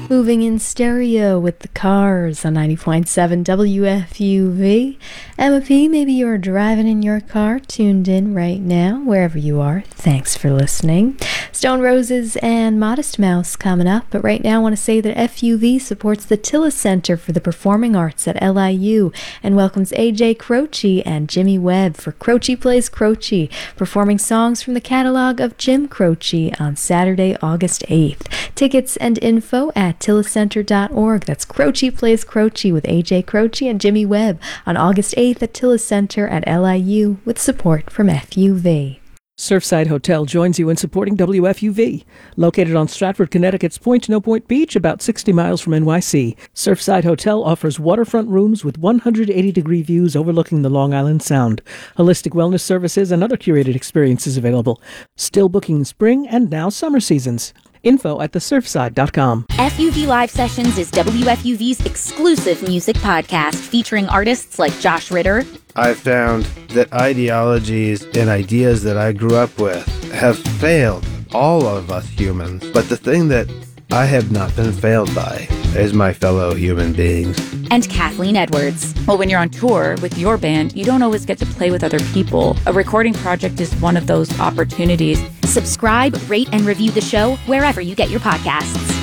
Moving in stereo with the Cars on 90.7 WFUV. Emma P, maybe you're driving in your car, tuned in right now, wherever you are. Thanks for listening. Stone Roses and Modest Mouse coming up, but right now I want to say that FUV supports the Tillis Center for the Performing Arts at LIU and welcomes AJ Croce and Jimmy Webb for Croce Plays Croce, performing songs from the catalog of Jim Croce on Saturday, August 8th. Tickets and info at tilliscenter.org. That's Croce Plays Croce with AJ Croce and Jimmy Webb on August 8th at Tillis Center at LIU with support from FUV. Surfside Hotel joins you in supporting WFUV. Located on Stratford, Connecticut's Point No Point Beach, about 60 miles from NYC, Surfside Hotel offers waterfront rooms with 180-degree views overlooking the Long Island Sound. Holistic wellness services and other curated experiences available. Still booking in spring and now summer seasons. Info at thesurfside.com. FUV Live Sessions is WFUV's exclusive music podcast featuring artists like Josh Ritter. I found that ideologies and ideas that I grew up with have failed all of us humans. But the thing that I have not been failed by is my fellow human beings. And Kathleen Edwards. Well, when you're on tour with your band, you don't always get to play with other people. A recording project is one of those opportunities. Subscribe, rate, and review the show wherever you get your podcasts.